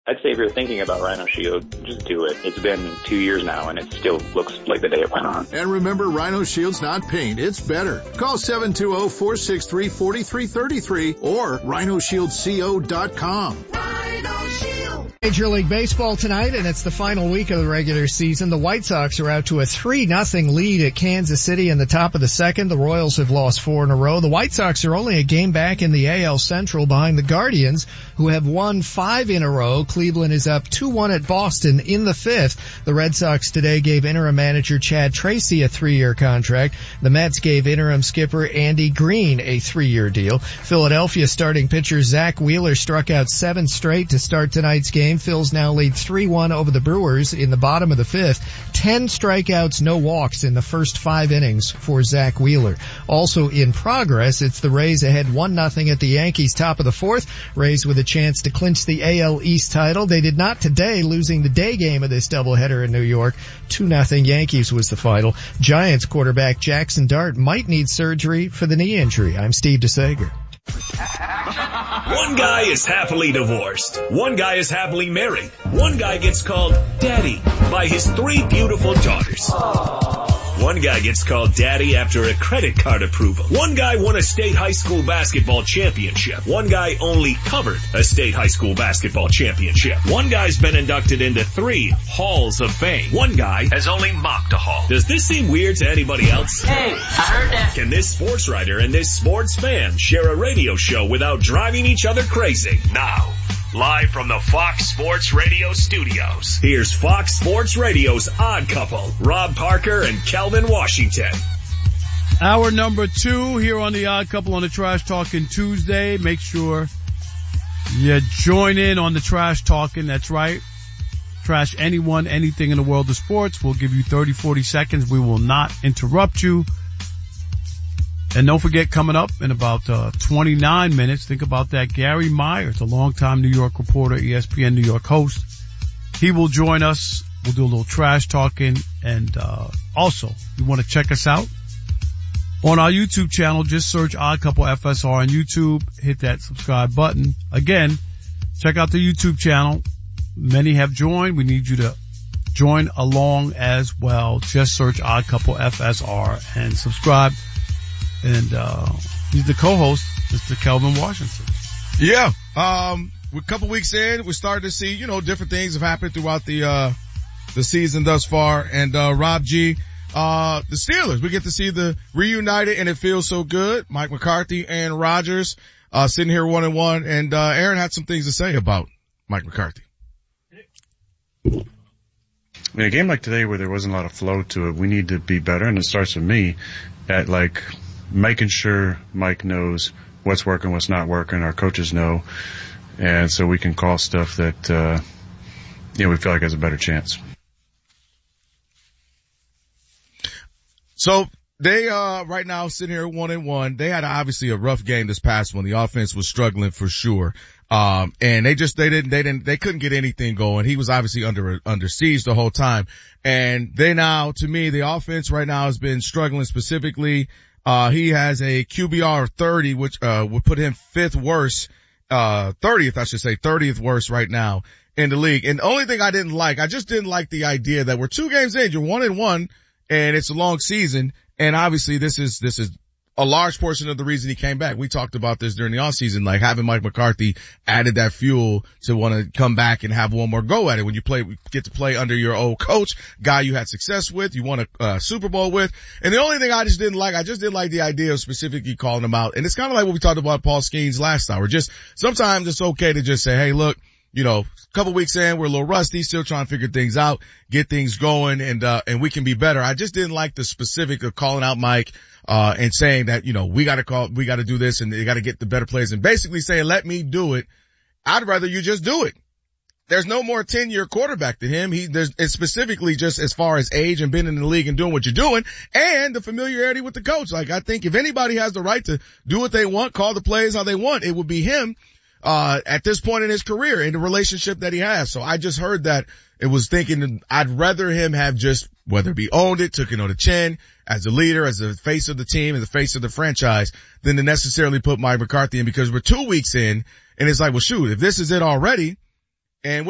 I'd say if you're thinking about Rhino Shield, just do it. It's been 2 years now, and it still looks like the day it went on. And remember, Rhino Shield's not paint, it's better. Call 720-463-4333 or rhinoshieldco.com. Rhino Shield. Major League Baseball tonight, and it's the final week of the regular season. The White Sox are out to a 3-0 lead at Kansas City in the top of the second. The Royals have lost 4 in a row. The White Sox are only a game back in the AL Central behind the Guardians, who have won 5 in a row. Cleveland is up 2-1 at Boston in the 5th. The Red Sox today gave interim manager Chad Tracy a 3-year contract. The Mets gave interim skipper Andy Green a 3-year deal. Philadelphia starting pitcher Zach Wheeler struck out 7 straight to start tonight's game. Phils now lead 3-1 over the Brewers in the bottom of the 5th. 10 strikeouts, no walks in the first 5 innings for Zach Wheeler. Also in progress, it's the Rays ahead 1-0 at the Yankees top of the 4th. Rays with a chance to clinch the AL East title. They did not today, losing the day game of this doubleheader in New York. 2-0 Yankees was the final. Giants quarterback Jackson Dart might need surgery for the knee injury. I'm Steve DeSager. One guy is happily divorced. One guy is happily married. One guy gets called Daddy by his 3 beautiful daughters. One guy gets called Daddy after a credit card approval. One guy won a state high school basketball championship. One guy only covered a state high school basketball championship. One guy's been inducted into 3 halls of fame. One guy has only mocked a hall. Does this seem weird to anybody else? Hey, I heard that. Can this sports writer and this sports fan share a radio show without driving each other crazy? Now, live from the Fox Sports Radio studios, here's Fox Sports Radio's Odd Couple, Rob Parker and Kelvin Washington. Hour number 2 here on the Odd Couple on the Trash Talking Tuesday. Make sure you join in on the Trash Talking. That's right. Trash anyone, anything in the world of sports. We'll give you 30, 40 seconds. We will not interrupt you. And don't forget, coming up in about 29 minutes, think about that, Gary Myers, a longtime New York reporter, ESPN New York host. He will join us. We'll do a little trash talking. And also, you want to check us out on our YouTube channel. Just search Odd Couple FSR on YouTube. Hit that subscribe button. Again, check out the YouTube channel. Many have joined. We need you to join along as well. Just search Odd Couple FSR and subscribe. And he's the co-host, Mr. Kelvin Washington. Yeah. We're a couple weeks in, we're starting to see, different things have happened throughout the season thus far. And Rob G, the Steelers, we get to see the reunited, and it feels so good. Mike McCarthy and Rodgers sitting here 1-1, and Aaron had some things to say about Mike McCarthy. In a game like today where there wasn't a lot of flow to it, we need to be better, and it starts with me at making sure Mike knows what's working, what's not working. Our coaches know, and so we can call stuff that we feel like has a better chance. So they right now sitting here 1-1. They had obviously a rough game this past one. The offense was struggling for sure. And they couldn't get anything going. He was obviously under siege the whole time. And they now, to me, the offense right now has been struggling specifically. He has a QBR of 30, which would put him 5th worst, 30th, I should say, 30th worst right now in the league. And the only thing I just didn't like the idea that we're 2 games in, you're 1-1, and it's a long season. And obviously this is a large portion of the reason he came back. We talked about this during the offseason, having Mike McCarthy added that fuel to want to come back and have one more go at it. When you get to play under your old coach, guy you had success with, you won a Super Bowl with. And the only thing I just didn't like the idea of specifically calling him out. And it's kind of like what we talked about Paul Skeens last hour. Just sometimes it's okay to just say, hey, look, a couple weeks in, we're a little rusty, still trying to figure things out, get things going, and we can be better. I just didn't like the specific of calling out Mike, and saying that, we gotta do this and they gotta get the better plays and basically saying, let me do it. I'd rather you just do it. There's no more 10-year quarterback than him. It's specifically just as far as age and being in the league and doing what you're doing and the familiarity with the coach. I think if anybody has the right to do what they want, call the plays how they want, it would be him. At this point in his career, in the relationship that he has. So I just heard that it was thinking I'd rather him have just, whether it be owned it, took it on the chin, as a leader, as the face of the team, as the face of the franchise, than to necessarily put Mike McCarthy in, because we're 2 weeks in, and it's like, well shoot, if this is it already, and